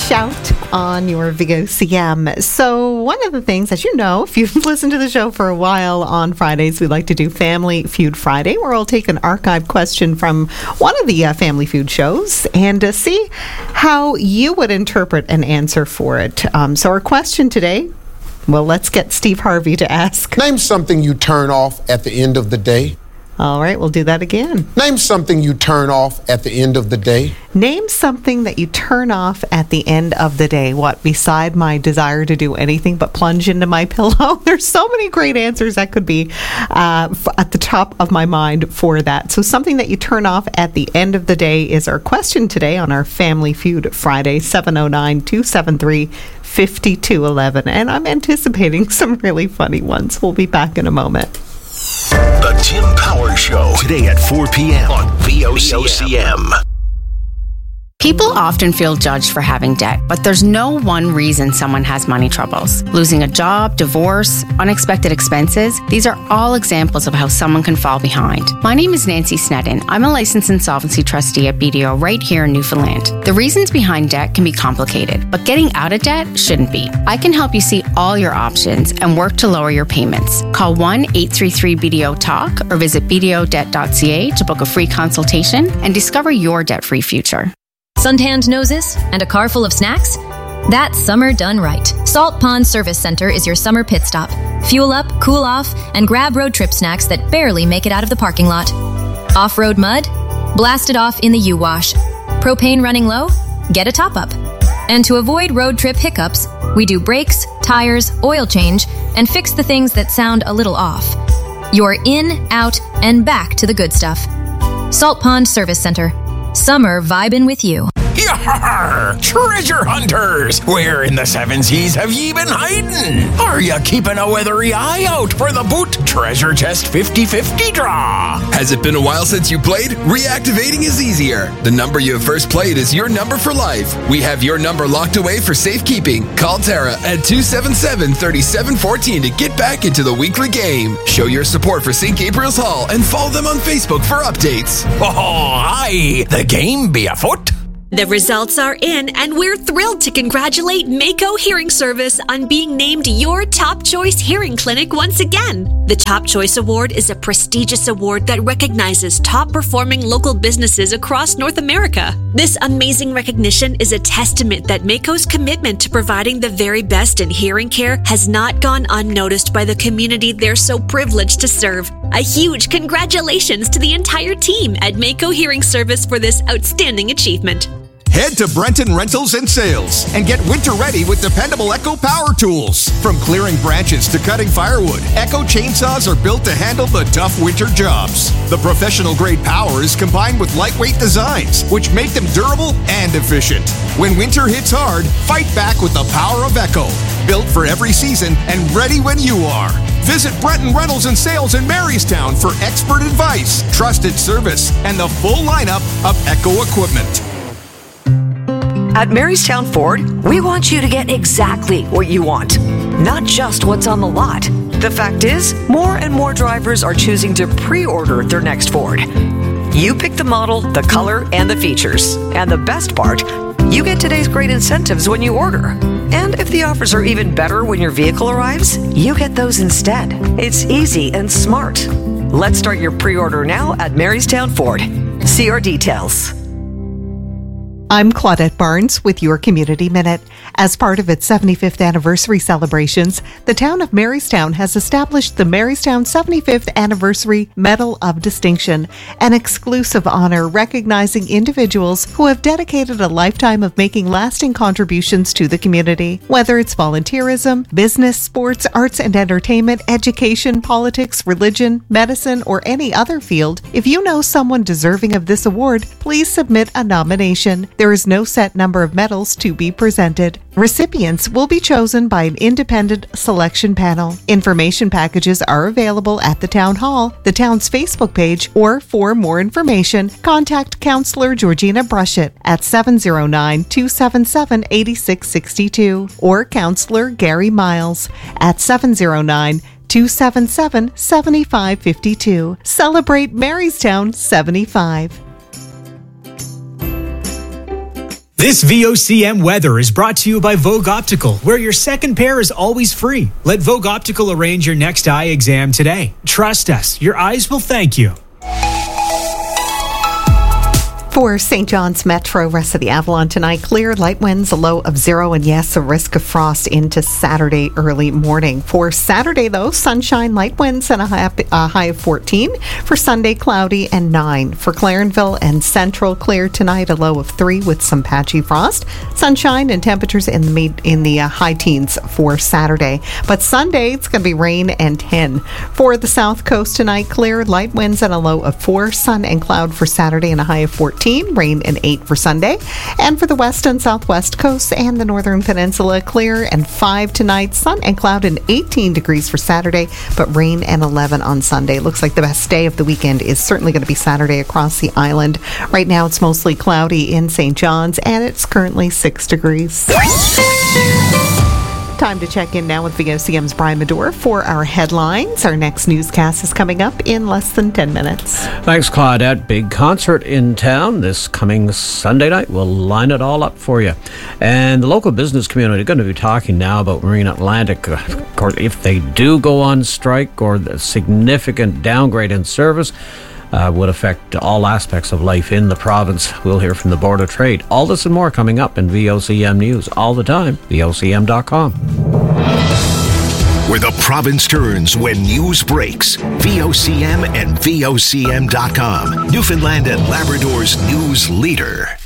Shout on your VOCM. So one of the things, as you know, if you've listened to the show for a while, on Fridays we like to do Family Feud Friday, where I'll take an archive question from one of the Family Feud shows and see how you would interpret an answer for it. So our question today, well, let's get Steve Harvey to ask. Name something you turn off at the end of the day. All right, we'll do that again. Name something you turn off at the end of the day. Name something that you turn off at the end of the day. What, beside my desire to do anything but plunge into my pillow? There's so many great answers that could be at the top of my mind for that. So something that you turn off at the end of the day is our question today on our Family Feud Friday, 709-273-5211. And I'm anticipating some really funny ones. We'll be back in a moment. The Tim Power Show, today at 4 p.m. on VOCM. People often feel judged for having debt, but there's no one reason someone has money troubles. Losing a job, divorce, unexpected expenses, these are all examples of how someone can fall behind. My name is Nancy Snedden. I'm a licensed insolvency trustee at BDO right here in Newfoundland. The reasons behind debt can be complicated, but getting out of debt shouldn't be. I can help you see all your options and work to lower your payments. Call 1-833-BDO-TALK or visit bdodebt.ca to book a free consultation and discover your debt-free future. Suntanned noses and a car full of snacks? That's summer done right. Salt Pond Service Center is your summer pit stop. Fuel up, cool off, and grab road trip snacks that barely make it out of the parking lot. Off-road mud? Blast it off in the U-Wash. Propane running low? Get a top-up. And to avoid road trip hiccups, we do brakes, tires, oil change, and fix the things that sound a little off. You're in, out, and back to the good stuff. Salt Pond Service Center. Summer vibin' with you. Yar! Treasure hunters! Where in the seven seas have ye been hiding? Are ya keeping a weathery eye out for the Boot Treasure Chest 50/50 draw? Has it been a while since you played? Reactivating is easier. The number you have first played is your number for life. We have your number locked away for safekeeping. Call Tara at 277-3714 to get back into the weekly game. Show your support for St. Gabriel's Hall and follow them on Facebook for updates. Oh, aye! The game be afoot. The results are in, and we're thrilled to congratulate Mako Hearing Service on being named your Top Choice Hearing Clinic once again. The Top Choice Award is a prestigious award that recognizes top-performing local businesses across North America. This amazing recognition is a testament that Mako's commitment to providing the very best in hearing care has not gone unnoticed by the community they're so privileged to serve. A huge congratulations to the entire team at Mako Hearing Service for this outstanding achievement. Head to Brenton Rentals and Sales and get winter ready with dependable Echo power tools. From clearing branches to cutting firewood, Echo chainsaws are built to handle the tough winter jobs. The professional-grade power is combined with lightweight designs, which make them durable and efficient. When winter hits hard, fight back with the power of Echo. Built for every season and ready when you are. Visit Brenton Rentals and Sales in Marystown for expert advice, trusted service, and the full lineup of Echo equipment. At Marystown Ford, we want you to get exactly what you want, not just what's on the lot. The fact is, more and more drivers are choosing to pre-order their next Ford. You pick the model, the color, and the features. And the best part, you get today's great incentives when you order. And if the offers are even better when your vehicle arrives, you get those instead. It's easy and smart. Let's start your pre-order now at Marystown Ford. See our details. I'm Claudette Barnes with your Community Minute. As part of its 75th anniversary celebrations, the town of Marystown has established the Marystown 75th Anniversary Medal of Distinction, an exclusive honor recognizing individuals who have dedicated a lifetime of making lasting contributions to the community. Whether it's volunteerism, business, sports, arts and entertainment, education, politics, religion, medicine, or any other field, if you know someone deserving of this award, please submit a nomination. There is no set number of medals to be presented. Recipients will be chosen by an independent selection panel. Information packages are available at the Town Hall, the town's Facebook page, or for more information, contact Councillor Georgina Brushett at 709-277-8662 or Councillor Gary Miles at 709-277-7552. Celebrate Marystown 75. This VOCM weather is brought to you by Vogue Optical, where your second pair is always free. Let Vogue Optical arrange your next eye exam today. Trust us, your eyes will thank you. For St. John's Metro, rest of the Avalon tonight, clear, light winds, a low of 0, and yes, a risk of frost into Saturday early morning. For Saturday, though, sunshine, light winds, and a high of 14. For Sunday, cloudy and 9. For Clarenville and Central, clear tonight, a low of 3 with some patchy frost. Sunshine and temperatures in the high teens for Saturday. But Sunday, it's going to be rain and 10. For the South Coast tonight, clear, light winds, and a low of 4. Sun and cloud for Saturday and a high of 14. Rain and 8 for Sunday. And for the west and southwest coasts and the northern peninsula, clear and 5 tonight, sun and cloud and 18 degrees for Saturday, but rain and 11 on Sunday. Looks like the best day of the weekend is certainly going to be Saturday across the island. Right now it's mostly cloudy in St. John's and it's currently 6 degrees. Time to check in now with VOCM's Brian Medore for our headlines. Our next newscast is coming up in less than 10 minutes. Thanks, Claudette. Big concert in town this coming Sunday night. We'll line it all up for you. And the local business community are going to be talking now about Marine Atlantic. Of course, if they do go on strike or the significant downgrade in service, would affect all aspects of life in the province. We'll hear from the Board of Trade. All this and more coming up in VOCM News all the time. VOCM.com. Where the province turns when news breaks. VOCM and VOCM.com. Newfoundland and Labrador's news leader.